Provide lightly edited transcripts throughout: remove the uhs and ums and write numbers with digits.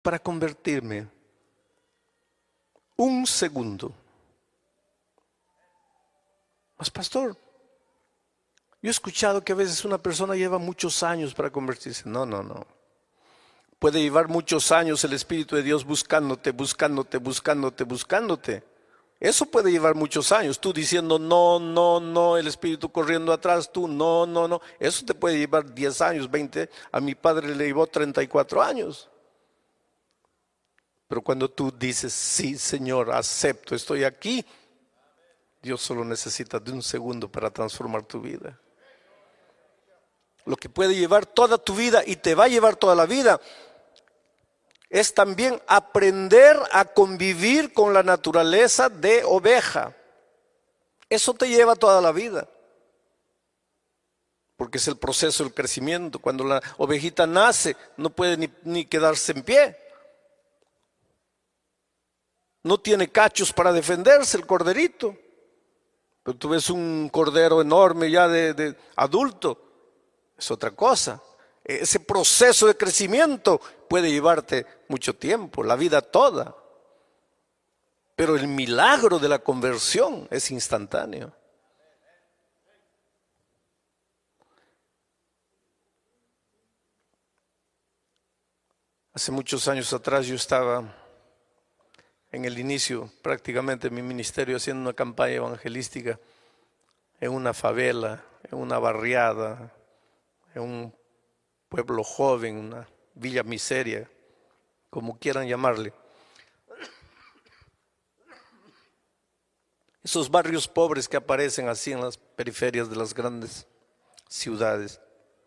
para convertirme. Un segundo. Mas pastor, yo he escuchado que a veces una persona lleva muchos años para convertirse. No. Puede llevar muchos años el Espíritu de Dios buscándote. Eso puede llevar muchos años. Tú diciendo no, el Espíritu corriendo atrás, tú no. Eso te puede llevar 10 años, 20. A mi padre le llevó 34 años. Pero cuando tú dices, sí, Señor, acepto, estoy aquí, Dios solo necesita de un segundo para transformar tu vida. Lo que puede llevar toda tu vida y te va a llevar toda la vida es también aprender a convivir con la naturaleza de oveja. Eso te lleva toda la vida. Porque es el proceso del crecimiento. Cuando la ovejita nace, no puede ni quedarse en pie. No tiene cachos para defenderse el corderito. Pero tú ves un cordero enorme ya de adulto, es otra cosa. Ese proceso de crecimiento puede llevarte mucho tiempo, la vida toda. Pero el milagro de la conversión es instantáneo. Hace muchos años atrás yo estaba en el inicio prácticamente de mi ministerio haciendo una campaña evangelística en una favela, en una barriada, en un pueblo joven, una villa miseria, como quieran llamarle. Esos barrios pobres que aparecen así en las periferias de las grandes ciudades.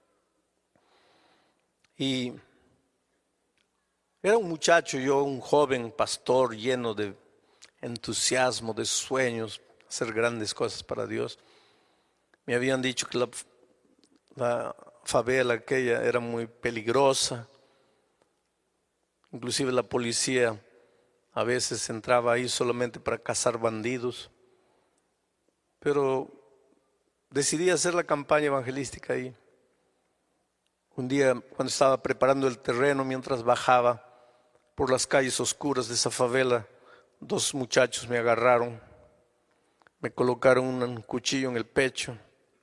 Y era un muchacho, yo un joven pastor lleno de entusiasmo, de sueños, hacer grandes cosas para Dios. Me habían dicho que la favela aquella era muy peligrosa. Inclusive la policía a veces entraba ahí solamente para cazar bandidos. Pero decidí hacer la campaña evangelística ahí. Un día, cuando estaba preparando el terreno, mientras bajaba por las calles oscuras de esa favela, dos muchachos me agarraron, me colocaron un cuchillo en el pecho.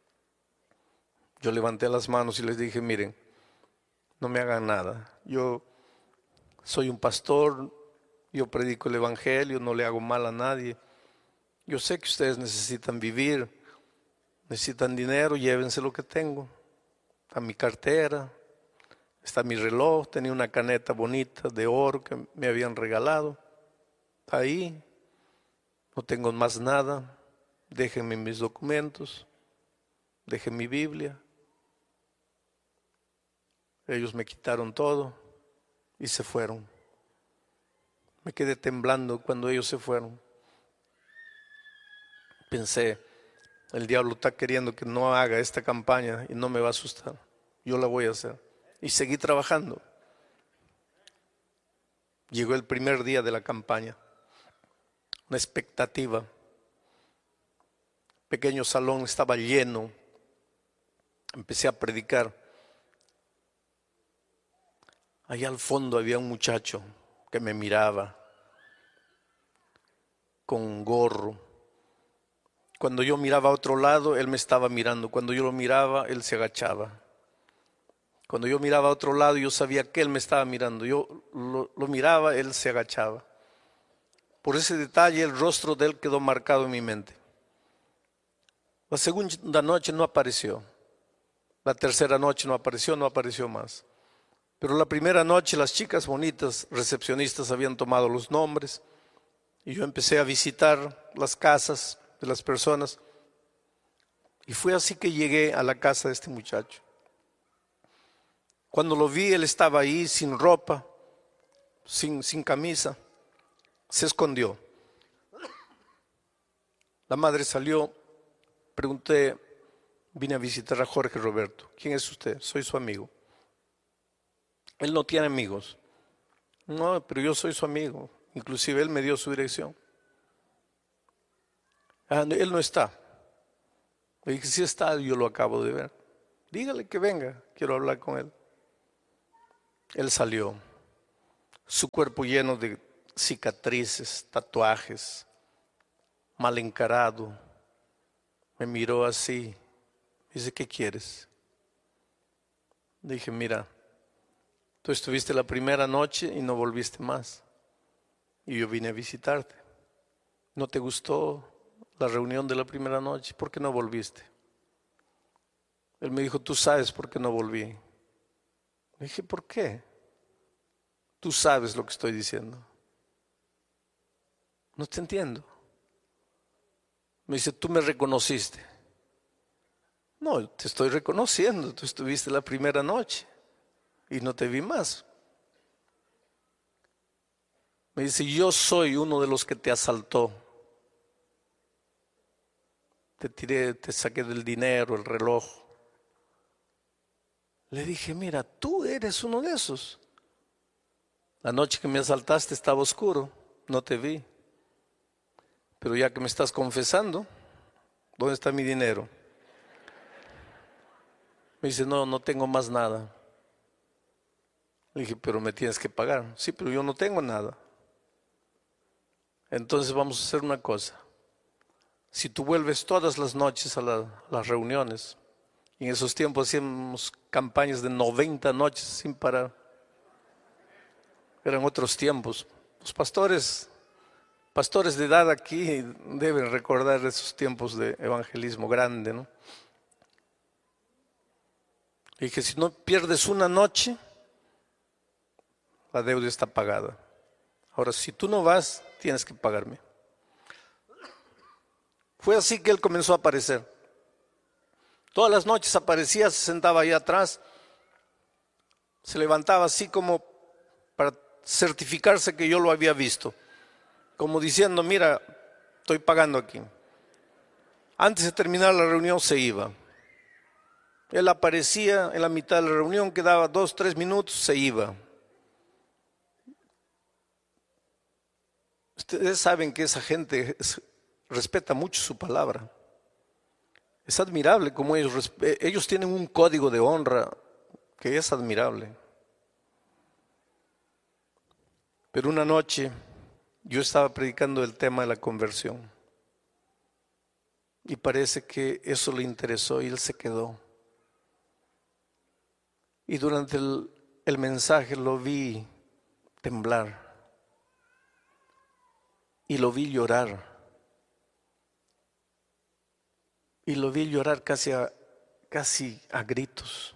Yo levanté las manos y les dije, miren, no me hagan nada. Yo soy un pastor, yo predico el evangelio, no le hago mal a nadie. Yo sé que ustedes necesitan vivir, necesitan dinero, llévense lo que tengo. Está mi cartera, está mi reloj, tenía una caneta bonita de oro que me habían regalado. Está ahí, no tengo más nada, déjenme mis documentos, dejen mi Biblia. Ellos me quitaron todo y se fueron. Me quedé temblando cuando ellos se fueron. Pensé, el diablo está queriendo que no haga esta campaña y no me va a asustar. Yo la voy a hacer. Y seguí trabajando. Llegó el primer día de la campaña. Una expectativa. Pequeño salón estaba lleno. Empecé a predicar. Allá al fondo había un muchacho que me miraba con un gorro. Cuando yo miraba a otro lado, él me estaba mirando. Cuando yo lo miraba, él se agachaba. Cuando yo miraba a otro lado, yo sabía que él me estaba mirando. Yo lo miraba, él se agachaba. Por ese detalle, el rostro de él quedó marcado en mi mente. La segunda noche no apareció. La tercera noche no apareció más. Pero la primera noche las chicas bonitas recepcionistas habían tomado los nombres y yo empecé a visitar las casas de las personas y fue así que llegué a la casa de este muchacho. Cuando lo vi, él estaba ahí sin ropa, sin camisa, se escondió. La madre salió, pregunté, vine a visitar a Jorge Roberto. ¿Quién es usted? Soy su amigo. Él no tiene amigos. No, pero yo soy su amigo. Inclusive él me dio su dirección. Él no está. Le dije, sí está, yo lo acabo de ver. Dígale que venga, quiero hablar con él. Él salió. su cuerpo lleno de cicatrices, tatuajes, mal encarado. Me miró así, dice, ¿qué quieres? Dije, mira, tú estuviste la primera noche y no volviste más. Y yo vine a visitarte. ¿No te gustó la reunión de la primera noche? ¿Por qué no volviste? Él me dijo, tú sabes por qué no volví. Le dije, ¿por qué? Tú sabes lo que estoy diciendo. No te entiendo. Me dice, tú me reconociste. No, te estoy reconociendo. Tú estuviste la primera noche y no te vi más. Me dice, yo soy uno de los que te asaltó. Te tiré, te saqué del dinero, el reloj. Le dije, mira, tú eres uno de esos. La noche que me asaltaste estaba oscuro, no te vi. Pero ya que me estás confesando, ¿dónde está mi dinero? Me dice, no, no tengo más nada. Le dije, pero me tienes que pagar. Sí, pero yo no tengo nada. Entonces vamos a hacer una cosa. Si tú vuelves todas las noches a las reuniones, y en esos tiempos hacíamos campañas de 90 noches sin parar. Eran otros tiempos. Los pastores de edad aquí deben recordar esos tiempos de evangelismo grande, ¿no? Y que si no pierdes una noche, la deuda está pagada. Ahora, si tú no vas, tienes que pagarme. Fue así que él comenzó a aparecer. Todas las noches aparecía, se sentaba ahí atrás, se levantaba así como para certificarse que yo lo había visto, como diciendo, mira, estoy pagando aquí. Antes de terminar la reunión se iba. Él aparecía en la mitad de la reunión, quedaba 2, 3 minutos, se iba. Ustedes saben que esa gente respeta mucho su palabra. Es admirable como ellos tienen un código de honra que es admirable. Pero una noche yo estaba predicando el tema de la conversión y parece que eso le interesó y él se quedó. Y durante el mensaje lo vi temblar y lo vi llorar. Y lo vi llorar casi a gritos.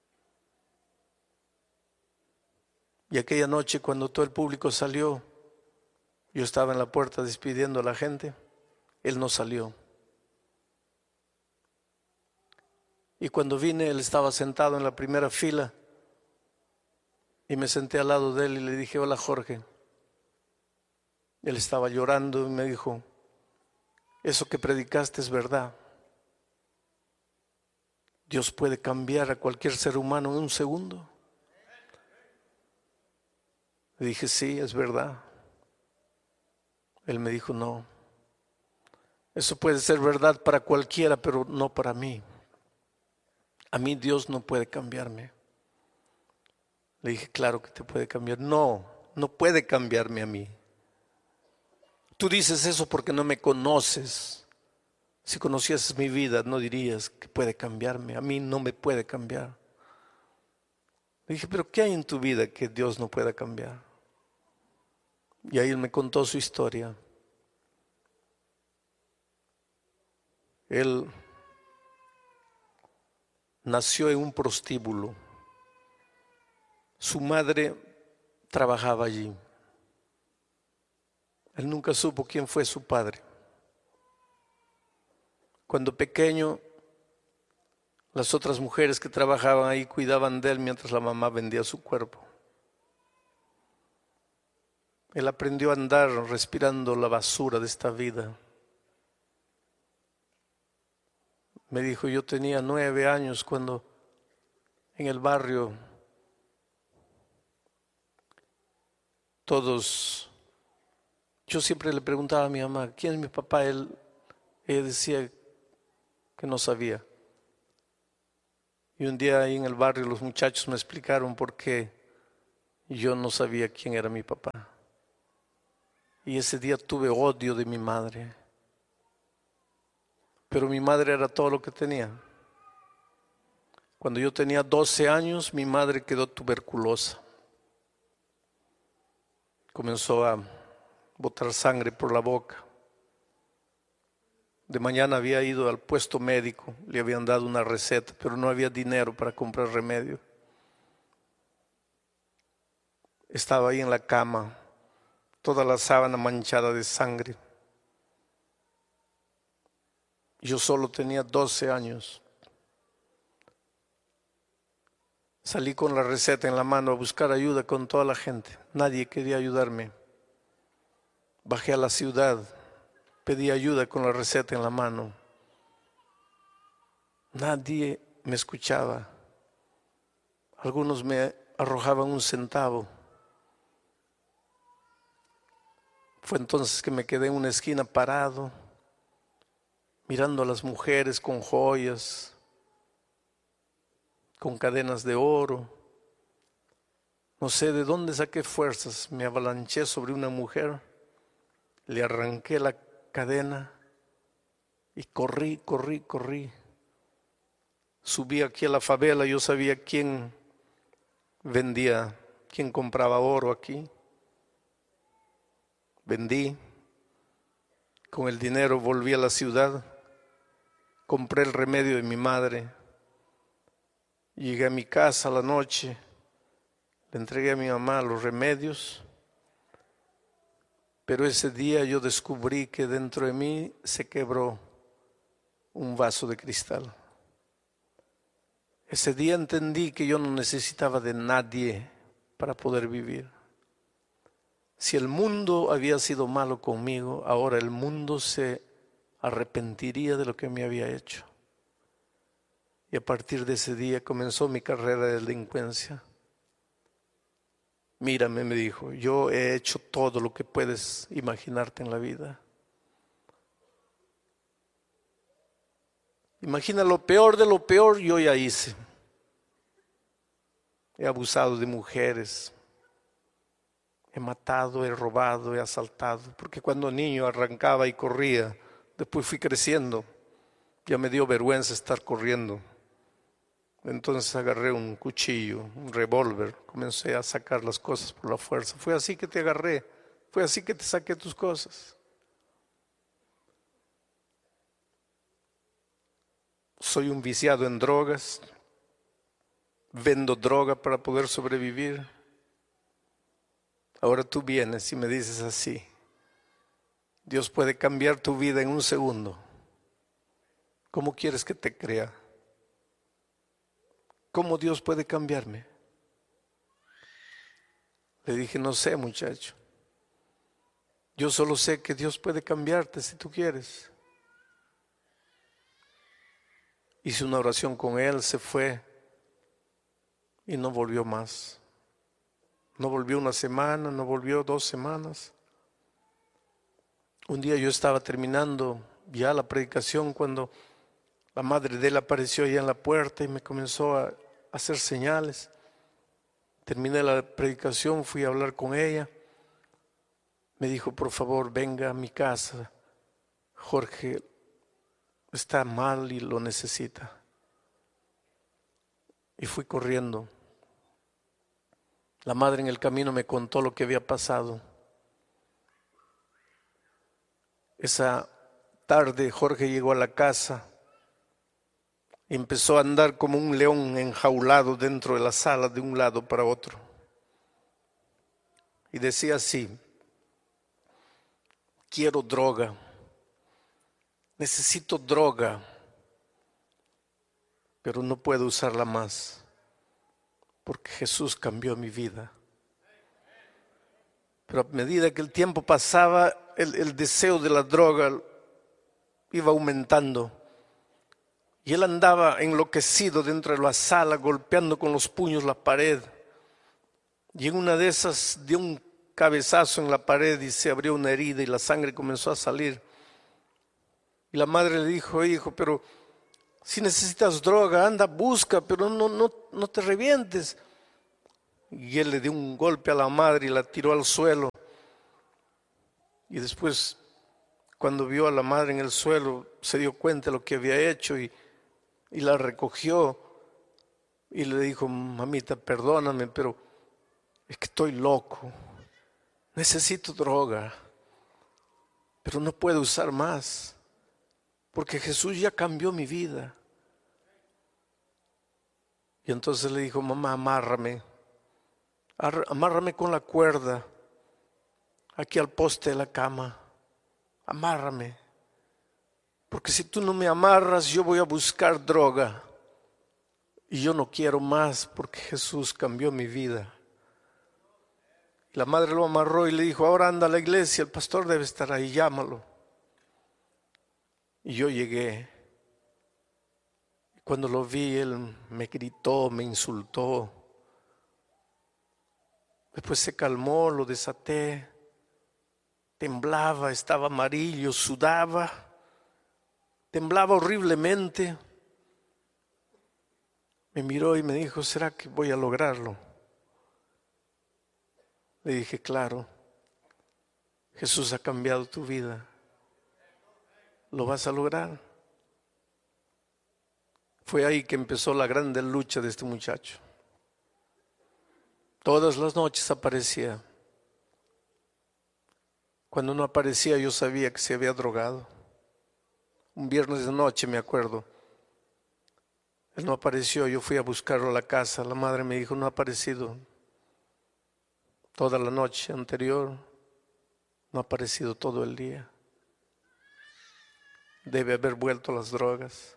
Y aquella noche cuando todo el público salió, yo estaba en la puerta despidiendo a la gente, él no salió. Y cuando vine, él estaba sentado en la primera fila y me senté al lado de él y le dije, hola Jorge. Él estaba llorando y me dijo, eso que predicaste es verdad. Dios puede cambiar a cualquier ser humano en un segundo. Le dije, sí, es verdad. Él me dijo, no, eso puede ser verdad para cualquiera, pero no para mí. A mí Dios no puede cambiarme. Le dije, claro que te puede cambiar. No, no puede cambiarme a mí. Tú dices eso porque no me conoces. Si conocieses mi vida, no dirías que puede cambiarme. A mí no me puede cambiar. Le dije, pero ¿qué hay en tu vida que Dios no pueda cambiar? Y ahí él me contó su historia. Él nació en un prostíbulo. Su madre trabajaba allí. Él nunca supo quién fue su padre. Cuando pequeño, las otras mujeres que trabajaban ahí cuidaban de él mientras la mamá vendía su cuerpo. Él aprendió a andar respirando la basura de esta vida. Me dijo, yo tenía 9 años cuando en el barrio yo siempre le preguntaba a mi mamá, ¿quién es mi papá? Ella decía que no sabía. Y un día ahí en el barrio los muchachos me explicaron por qué y yo no sabía quién era mi papá. Y ese día tuve odio de mi madre. Pero mi madre era todo lo que tenía. Cuando yo tenía 12 años, mi madre quedó tuberculosa. Comenzó a botar sangre por la boca. De mañana había ido al puesto médico, le habían dado una receta, pero no había dinero para comprar remedio. Estaba ahí en la cama, toda la sábana manchada de sangre. Yo solo tenía 12 años. Salí con la receta en la mano a buscar ayuda con toda la gente. Nadie quería ayudarme. Bajé a la ciudad, pedí ayuda con la receta en la mano. Nadie me escuchaba. Algunos me arrojaban un centavo. Fue entonces que me quedé en una esquina parado, mirando a las mujeres con joyas, con cadenas de oro. No sé de dónde saqué fuerzas, me avalanché sobre una mujer, le arranqué la cadena y corrí. Subí aquí a la favela, yo sabía quién vendía, quién compraba oro aquí. Vendí, con el dinero volví a la ciudad, compré el remedio de mi madre, llegué a mi casa a la noche, le entregué a mi mamá los remedios, pero ese día yo descubrí que dentro de mí se quebró un vaso de cristal. Ese día entendí que yo no necesitaba de nadie para poder vivir. Si el mundo había sido malo conmigo, ahora el mundo se arrepentiría de lo que me había hecho. Y a partir de ese día comenzó mi carrera de delincuencia. Mírame, me dijo, yo he hecho todo lo que puedes imaginarte en la vida. Imagina lo peor de lo peor, yo ya hice. He abusado de mujeres. He matado, he robado, he asaltado, porque cuando niño arrancaba y corría, después fui creciendo, ya me dio vergüenza estar corriendo. Entonces agarré un cuchillo, un revólver, comencé a sacar las cosas por la fuerza. Fue así que te agarré, fue así que te saqué tus cosas. Soy un viciado en drogas, vendo droga para poder sobrevivir. Ahora tú vienes y me dices así, Dios puede cambiar tu vida en un segundo. ¿Cómo quieres que te crea? ¿Cómo Dios puede cambiarme? Le dije, no sé, muchacho. Yo solo sé que Dios puede cambiarte si tú quieres. Hice una oración con él, se fue y no volvió más. No volvió una semana, no volvió 2 semanas. Un día yo estaba terminando ya la predicación cuando la madre de él apareció allá en la puerta y me comenzó a hacer señales. Terminé la predicación, fui a hablar con ella. Me dijo, por favor, venga a mi casa. Jorge está mal y lo necesita. Y fui corriendo. La madre en el camino me contó lo que había pasado. Esa tarde Jorge llegó a la casa y empezó a andar como un león enjaulado dentro de la sala de un lado para otro. Y decía así, quiero droga, necesito droga, pero no puedo usarla más. Porque Jesús cambió mi vida. Pero a medida que el tiempo pasaba, el deseo de la droga iba aumentando. Y él andaba enloquecido dentro de la sala, golpeando con los puños la pared. Y en una de esas dio un cabezazo en la pared y se abrió una herida y la sangre comenzó a salir. Y la madre le dijo, hijo, pero si necesitas droga, anda, busca, pero no te revientes. y él le dio un golpe a la madre y la tiró al suelo. Y después, cuando vio a la madre en el suelo, se dio cuenta de lo que había hecho y la recogió y le dijo: mamita, perdóname, pero es que estoy loco, necesito droga, pero no puedo usar más, porque Jesús ya cambió mi vida. Y entonces le dijo: mamá, amárrame con la cuerda aquí al poste de la cama, amárrame, porque si tú no me amarras yo voy a buscar droga y yo no quiero más, porque Jesús cambió mi vida. La madre lo amarró y le dijo: ahora anda a la iglesia, el pastor debe estar ahí, llámalo. Y yo llegué. Cuando lo vi, él me gritó, me insultó. Después se calmó, lo desaté. Temblaba, estaba amarillo, sudaba, temblaba horriblemente. Me miró y me dijo: ¿será que voy a lograrlo? Le dije: claro, Jesús ha cambiado tu vida, lo vas a lograr. Fue ahí que empezó la grande lucha de este muchacho. Todas las noches aparecía. Cuando no aparecía yo sabía que se había drogado. Un viernes de noche me acuerdo, él no apareció, yo fui a buscarlo a la casa. La madre me dijo: no ha aparecido. Toda la noche anterior, no ha aparecido todo el día. Debe haber vuelto a las drogas.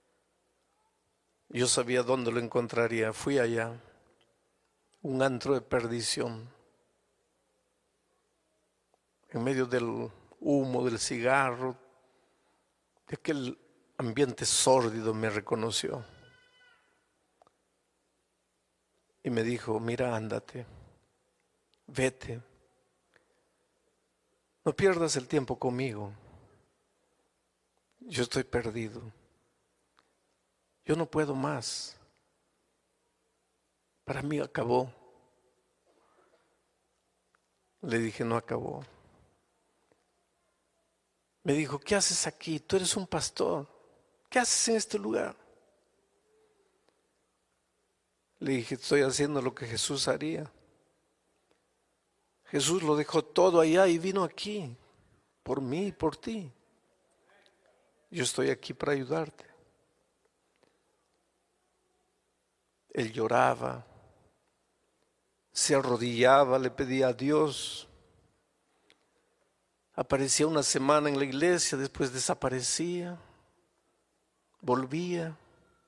Yo sabía dónde lo encontraría. Fui allá, un antro de perdición. En medio del humo, del cigarro, de aquel ambiente sórdido, me reconoció. Y me dijo: mira, ándate, vete. No pierdas el tiempo conmigo. Yo estoy perdido. Yo no puedo más. Para mí acabó. Le dije: no acabó. Me dijo: ¿qué haces aquí? Tú eres un pastor. ¿Qué haces en este lugar? Le dije: estoy haciendo lo que Jesús haría. Jesús lo dejó todo allá y vino aquí, por mí y por ti. Yo estoy aquí para ayudarte. Él lloraba, se arrodillaba, le pedía a Dios. Aparecía una semana en la iglesia, después desaparecía, volvía.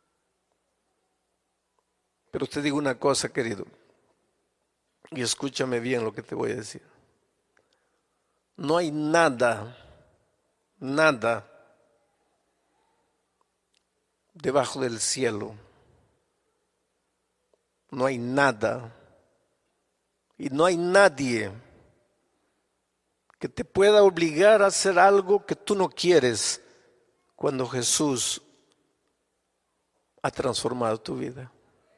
Pero te digo una cosa, querido, y escúchame bien lo que te voy a decir. No hay nada debajo del cielo. No hay nada y no hay nadie que te pueda obligar a hacer algo que tú no quieres cuando Jesús ha transformado tu vida.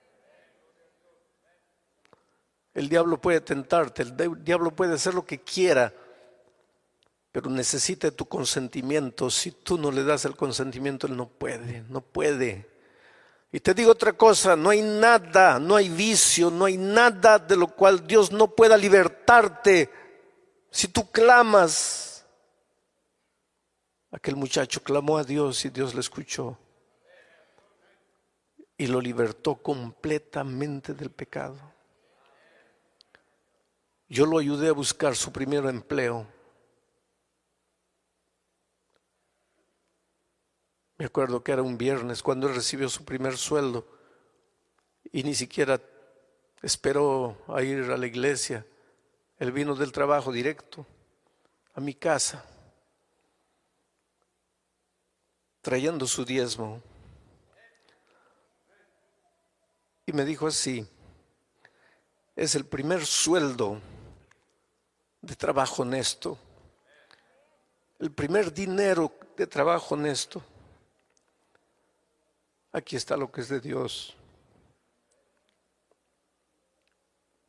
El diablo puede tentarte, el diablo puede hacer lo que quiera, pero necesita tu consentimiento. Si tú no le das el consentimiento, él no puede. Y te digo otra cosa: no hay nada, no hay vicio, no hay nada de lo cual Dios no pueda libertarte si tú clamas. Aquel muchacho clamó a Dios y Dios le escuchó y lo libertó completamente del pecado. Yo lo ayudé a buscar su primer empleo. Me acuerdo que era un viernes cuando él recibió su primer sueldo y ni siquiera esperó a ir a la iglesia. Él vino del trabajo directo a mi casa, trayendo su diezmo. Y me dijo así: es el primer sueldo de trabajo honesto, el primer dinero de trabajo honesto. Aquí está lo que es de Dios.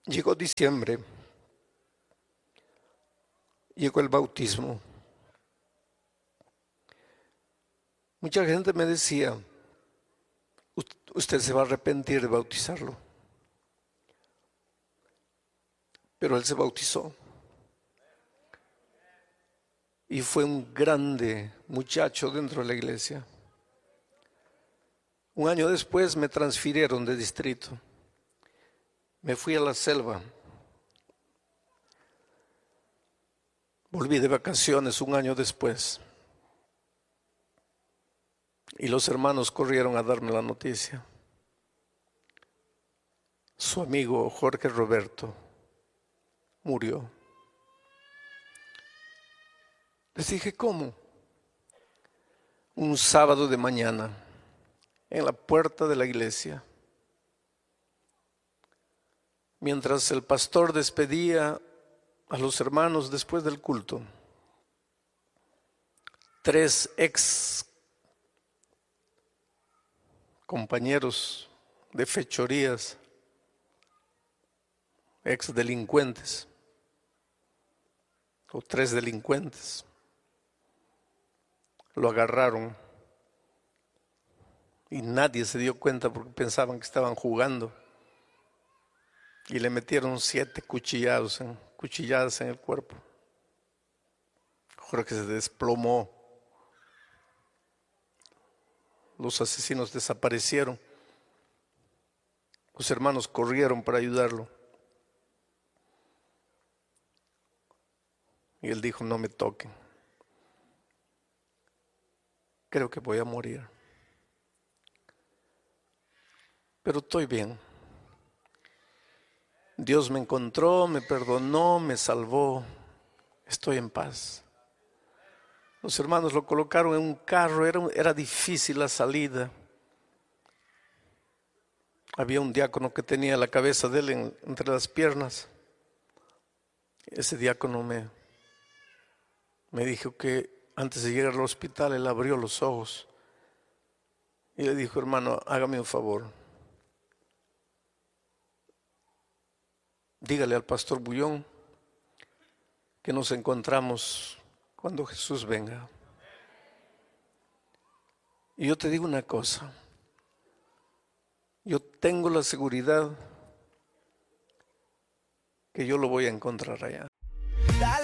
Llegó diciembre, llegó el bautismo. Mucha gente me decía, usted se va a arrepentir de bautizarlo. Pero él se bautizó. Y fue un grande muchacho dentro de la iglesia. Un año después me transfirieron de distrito. Me fui a la selva. Volví de vacaciones un año después. Y los hermanos corrieron a darme la noticia. Su amigo Jorge Roberto murió. Les dije, ¿cómo? Un sábado de mañana, en la puerta de la iglesia, mientras el pastor despedía a los hermanos después del culto, 3 ex compañeros de fechorías, ex delincuentes, o 3 delincuentes, lo agarraron y nadie se dio cuenta porque pensaban que estaban jugando y le metieron 7 cuchilladas en el cuerpo. Jorge se desplomó. Los asesinos desaparecieron. Los hermanos corrieron para ayudarlo. Y él dijo, no me toquen. Creo que voy a morir. Pero estoy bien. Dios me encontró, me perdonó, me salvó. Estoy en paz. Los hermanos lo colocaron en un carro, era difícil la salida. Había un diácono que tenía la cabeza de él entre las piernas. Ese diácono me dijo que antes de llegar al hospital él abrió los ojos y le dijo, hermano, hágame un favor. Dígale al pastor Bullón que nos encontramos cuando Jesús venga. Y yo te digo una cosa, yo tengo la seguridad que yo lo voy a encontrar allá.